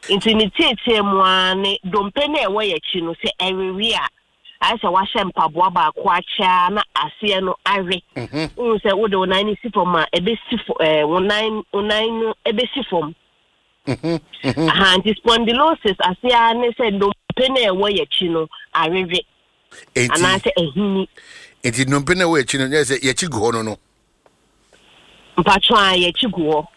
Into ni tete mwane dompene ewo ye chi no se erewi a asa wa hye mpaboa ba kwacha na ase no awe se wo de onan si fom a ebesi onan no ebesi fom spondylosis ase a ne se dompene ewo ye chi no awewe ana se ehini enti dompene ewo ye chi no se ye chi go no mpatwa ye chi go.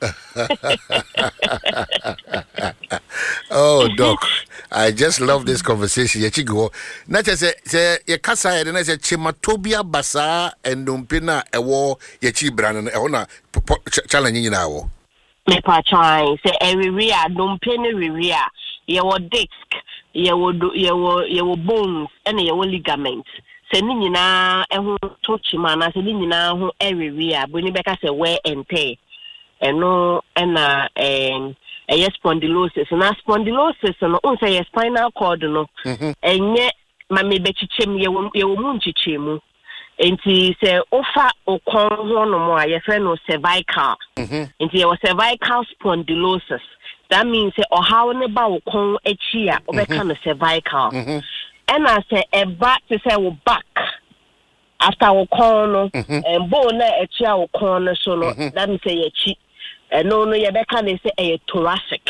Oh, Doc, I just love this conversation. Ye chi go. Na say ye kasa ye na say chematobia basa endompena ewo ye chi brand no na challenge nyina wo. Me patwa say area dompene area ye wo disc ye wo bones and ye wo ligaments. Se ni nyina eho tochima na se ni nyina ho area boni beka se wear and tear eno na spondylosis na spondylosis no on say spinal cord no enye ma me bekichem ye wo mu nchichemu enti se ofa okon ho no mo aye fe no cervical enti ye cervical spondylosis that means say ohaw ne ba okon achi a obeka no cervical and I say a back to say we back after we corner and bone a chair we corner so no that means say a cheek and no you can say a thoracic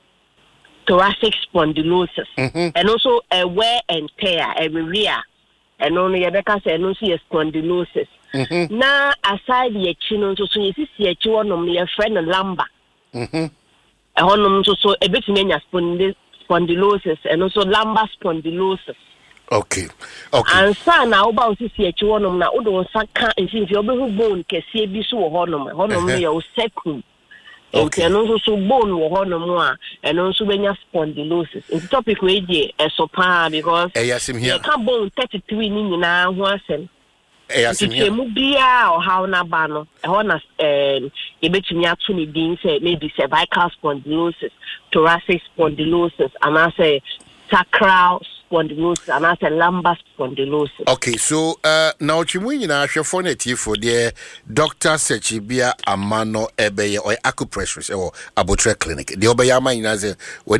spondylosis and also a wear and tear a rear and no you can say no see a spondylosis now aside the chino so you see a chiwon your friend lumbar a honum so a bit many spondylosis and also lumbar spondylosis. Okay. And son now about to see a chiwonum na udo saka and since you be bone kese bi so honum your second. Okay. And also so bone wo honum and also benya spondylosis. It's topic we dey esopa because you can bone 33 ni nyina ho asem. Eyasim here. Mu bia o how na ba no e ho na e betumi ato ni din say maybe cervical spondylosis, thoracic spondylosis, and I say sacral spondylosis, and I say lumbar spondylosis. Okay, so now chimu nyina hwefo na tifo de Dr. Sechibia Amano Ebeye or acupressure or Abotre Clinic. The obeyama nyina say